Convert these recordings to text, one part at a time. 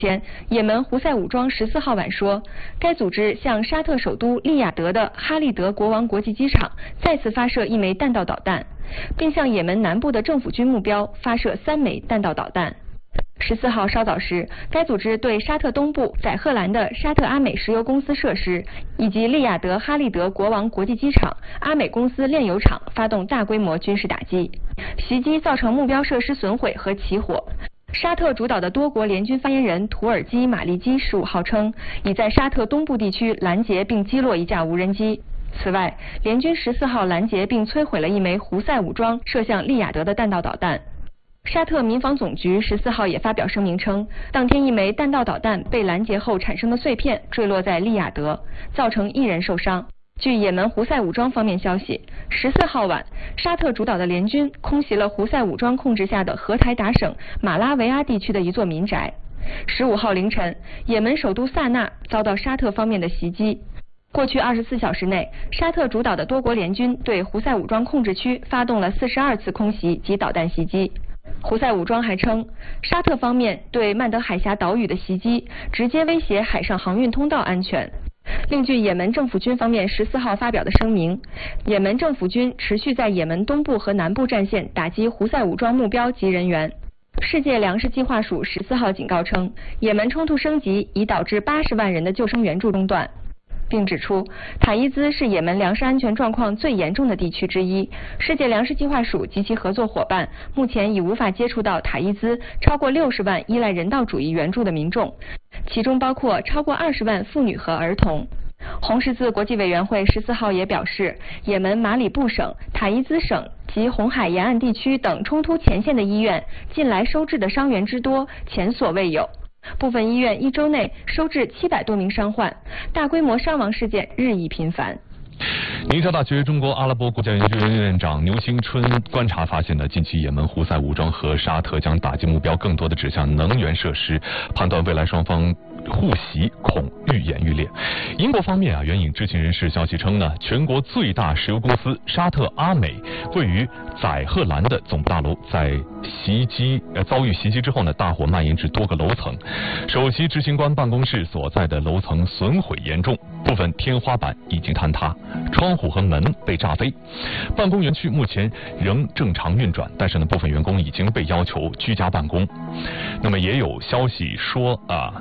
前，也门胡塞武装14号晚说，该组织向沙特首都利雅得的哈利德国王国际机场再次发射1枚弹道导弹，并向也门南部的政府军目标发射3枚弹道导弹。14号稍早时，该组织对沙特东部载荷兰的沙特阿美石油公司设施以及利雅得哈利德国王国际机场、阿美公司炼油厂发动大规模军事打击，袭击造成目标设施损毁和起火。沙特主导的多国联军发言人图尔基马利基15号称，已在沙特东部地区拦截并击落一架无人机。此外，联军14号拦截并摧毁了1枚胡塞武装射向利雅得的弹道导弹。沙特民防总局14号也发表声明称，当天1枚弹道导弹被拦截后产生的碎片坠落在利雅得，造成1人受伤。据也门胡塞武装方面消息，14号晚，沙特主导的联军空袭了胡塞武装控制下的荷台达省马拉维阿地区的一座民宅。15号凌晨，也门首都萨那遭到沙特方面的袭击。过去24小时内，沙特主导的多国联军对胡塞武装控制区发动了42次空袭及导弹袭击。胡塞武装还称，沙特方面对曼德海峡岛屿的袭击直接威胁海上航运通道安全。另据也门政府军方面14号发表的声明，也门政府军持续在也门东部和南部战线打击胡塞武装目标及人员。世界粮食计划署14号警告称，也门冲突升级已导致80万人的救生援助中断，并指出塔伊兹是也门粮食安全状况最严重的地区之一。世界粮食计划署及其合作伙伴目前已无法接触到塔伊兹超过60万依赖人道主义援助的民众，其中包括超过20万妇女和儿童。红十字国际委员会14号也表示，也门马里布省、塔伊兹省及红海沿岸地区等冲突前线的医院近来收治的伤员之多前所未有。部分医院1周内收治700多名伤患，大规模伤亡事件日益频繁。 宁夏大学中国阿拉伯国家研究院院长牛兴春观察发现呢，近期也门胡塞武装和沙特将打击目标更多的指向能源设施，判断未来双方互袭恐愈演愈烈。英国方面援引知情人士消息称呢，全国最大石油公司沙特阿美位于载荷兰的总部大楼在遭遇袭击之后呢，大火蔓延至多个楼层，首席执行官办公室所在的楼层损毁严重，部分天花板已经坍塌，窗户和门被炸飞。办公园区目前仍正常运转，但是呢，部分员工已经被要求居家办公。那么也有消息说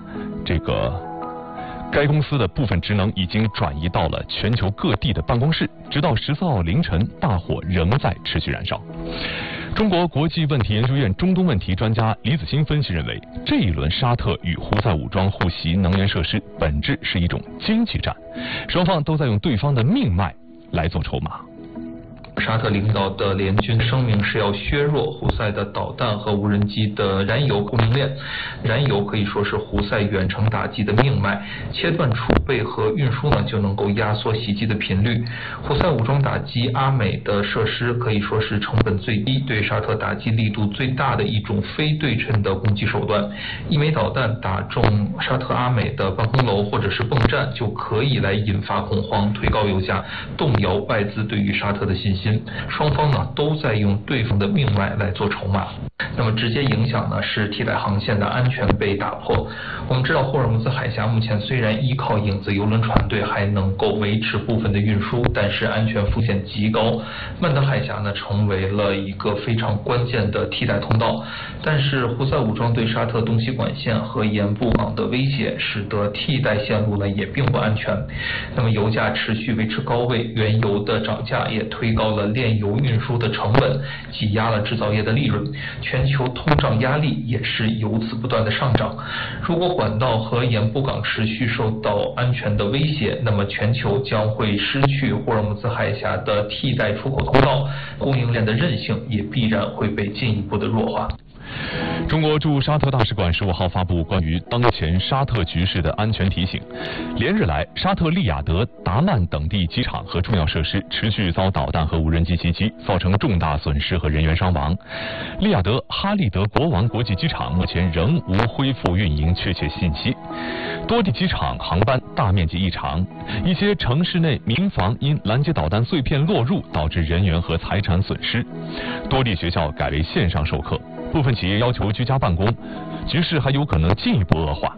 该公司的部分职能已经转移到了全球各地的办公室，直到14号凌晨，大火仍在持续燃烧。中国国际问题研究院中东问题专家李子欣分析认为，这一轮沙特与胡塞武装互袭能源设施，本质是一种经济战，双方都在用对方的命脉来做筹码。 沙特领导的联军声明是要削弱胡塞的导弹和无人机的燃油供应链，燃油可以说是胡塞远程打击的命脉，切断储备和运输呢，就能够压缩袭击的频率。胡塞武装打击阿美的设施可以说是成本最低、对沙特打击力度最大的一种非对称的攻击手段。1枚导弹打中沙特阿美的办公楼或者是泵站，就可以来引发恐慌、推高油价、动摇外资对于沙特的信心。双方呢都在用对方的命脉来做筹码。那么直接影响呢是替代航线的安全被打破。我们知道霍尔木兹海峡目前虽然依靠影子邮轮船队还能够维持部分的运输，但是安全风险极高。曼德海峡呢成为了一个非常关键的替代通道，但是胡塞武装对沙特东西管线和盐布港的威胁，使得替代线路呢也并不安全。那么油价持续维持高位，原油的涨价也推高了炼油运输的成本，挤压了制造业的利润，全球通胀压力也是由此不断的上涨。如果管道和盐布港持续受到安全的威胁，那么全球将会失去霍尔木兹海峡的替代出口通道，供应链的韧性也必然会被进一步的弱化。 中国驻沙特大使馆15号发布关于当前沙特局势的安全提醒。连日来，沙特利雅得、达曼等地机场和重要设施持续遭导弹和无人机袭击，造成重大损失和人员伤亡。利雅得哈利德国王国际机场目前仍无恢复运营确切信息，多地机场航班大面积异常，一些城市内民房因拦截导弹碎片落入导致人员和财产损失，多地学校改为线上授课，部分企业要求居家办公，局势还有可能进一步恶化。